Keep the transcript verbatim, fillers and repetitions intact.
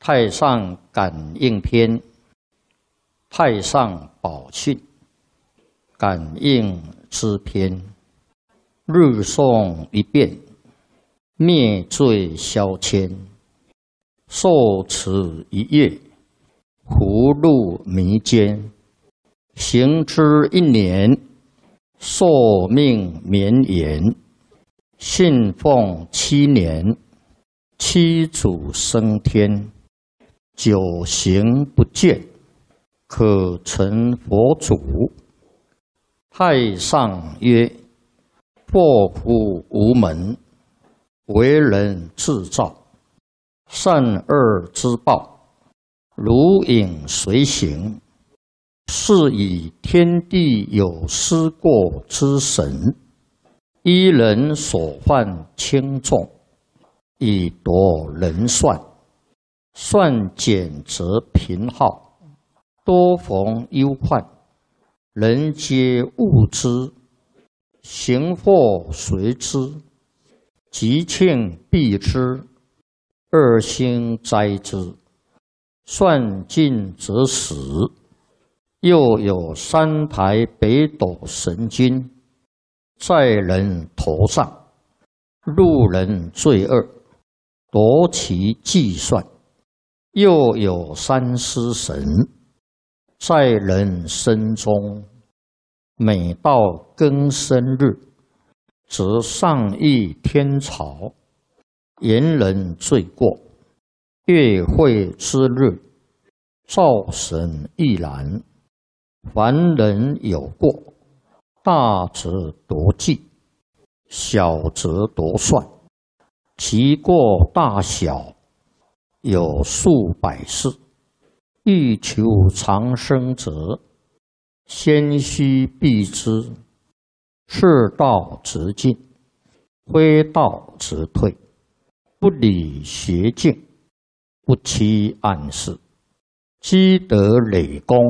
太上感应篇，太上宝训，感应之篇，日诵一遍，灭罪消愆。受持一月，福禄弥坚。行之一年，寿命绵延。信奉七年，七祖升天。九行不倦，可成佛祖。太上曰：祸福无门，为人自造。善恶之报，如影随形。是以天地有失过之神，依人所犯轻重，以夺人算。算减则贫耗，多逢忧患。人皆恶之，行祸随之，吉庆避之，恶星灾之。算尽则死。又有三台北斗神君，在人头上，路人罪恶，夺其计算。又有三尸神，在人身中，每到庚申日，则上议天朝，言人罪过。月会之日，灶神亦然。凡人有过，大则夺计，小则夺算。其过大小，有数百世。欲求长生者，先须避之。是道则进，非道则退。不理邪径，不期暗示，积德累功。